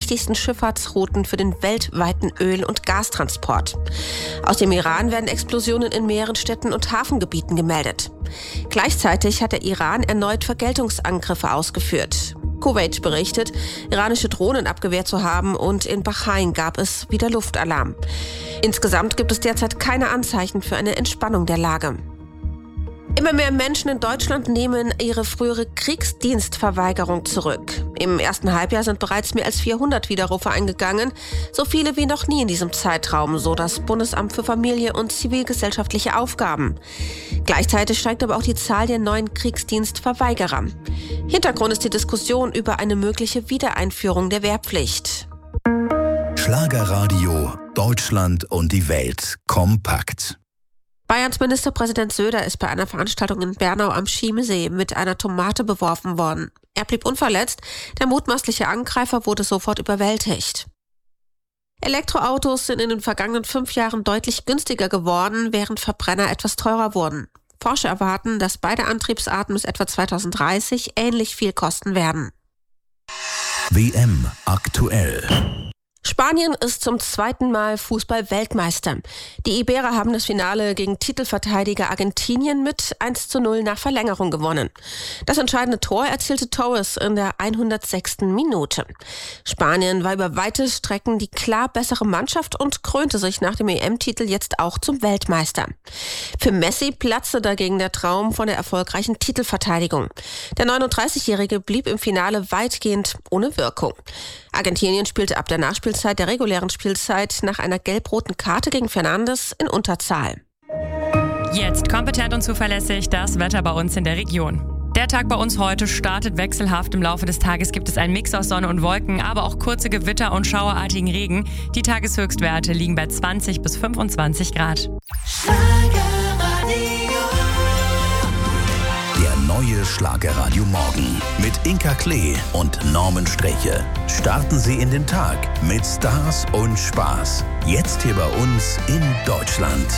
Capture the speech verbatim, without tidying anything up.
wichtigsten Schifffahrtsrouten für den weltweiten Öl- und Gastransport. Aus dem Iran werden Explosionen in mehreren Städten und Hafengebieten gemeldet. Gleichzeitig hat der Iran erneut Vergeltungsangriffe ausgeführt. Kuwait berichtet, iranische Drohnen abgewehrt zu haben, und in Bahrain gab es wieder Luftalarm. Insgesamt gibt es derzeit keine Anzeichen für eine Entspannung der Lage. Immer mehr Menschen in Deutschland nehmen ihre frühere Kriegsdienstverweigerung zurück. Im ersten Halbjahr sind bereits mehr als vierhundert Widerrufe eingegangen, so viele wie noch nie in diesem Zeitraum, so das Bundesamt für Familie und zivilgesellschaftliche Aufgaben. Gleichzeitig steigt aber auch die Zahl der neuen Kriegsdienstverweigerer. Hintergrund ist die Diskussion über eine mögliche Wiedereinführung der Wehrpflicht. Schlagerradio, Deutschland und die Welt kompakt. Bayerns Ministerpräsident Söder ist bei einer Veranstaltung in Bernau am Chiemsee mit einer Tomate beworfen worden. Er blieb unverletzt, der mutmaßliche Angreifer wurde sofort überwältigt. Elektroautos sind in den vergangenen fünf Jahren deutlich günstiger geworden, während Verbrenner etwas teurer wurden. Forscher erwarten, dass beide Antriebsarten bis etwa zweitausenddreißig ähnlich viel kosten werden. W M aktuell. Spanien ist zum zweiten Mal Fußball-Weltmeister. Die Iberer haben das Finale gegen Titelverteidiger Argentinien mit eins zu null nach Verlängerung gewonnen. Das entscheidende Tor erzielte Torres in der hundertsechsten Minute. Spanien war über weite Strecken die klar bessere Mannschaft und krönte sich nach dem E M-Titel jetzt auch zum Weltmeister. Für Messi platzte dagegen der Traum von der erfolgreichen Titelverteidigung. Der neununddreißigjährige blieb im Finale weitgehend ohne Wirkung. Argentinien spielte ab der Nachspielzeit der regulären Spielzeit nach einer gelb-roten Karte gegen Fernandes in Unterzahl. Jetzt kompetent und zuverlässig das Wetter bei uns in der Region. Der Tag bei uns heute startet wechselhaft. Im Laufe des Tages gibt es einen Mix aus Sonne und Wolken, aber auch kurze Gewitter und schauerartigen Regen. Die Tageshöchstwerte liegen bei zwanzig bis fünfundzwanzig Grad. Der neue Schlagerradio Morgen mit Inka Klee und Norman Streche. Starten Sie in den Tag mit Stars und Spaß. Jetzt hier bei uns in Deutschland.